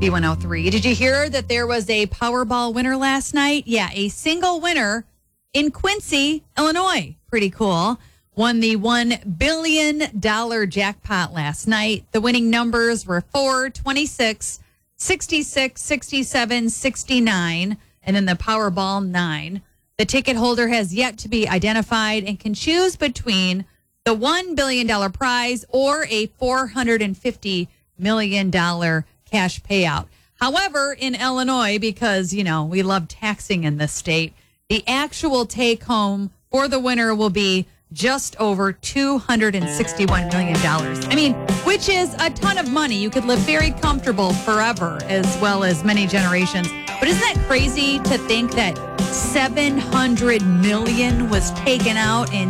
B103. Did you hear that there was a Powerball winner last night? Yeah, a single winner in Quincy, Illinois. Pretty cool. Won the $1 billion jackpot last night. The winning numbers were 4, 26, 66, 67, 69, and then the Powerball 9. The ticket holder has yet to be identified and can choose between the $1 billion prize or a $450 million cash payout. However, in Illinois, because, we love taxing in this state, the actual take home for the winner will be just over $261 million. I mean, which is a ton of money. You could live very comfortable forever, as well as many generations. But isn't that crazy to think that $700 million was taken out in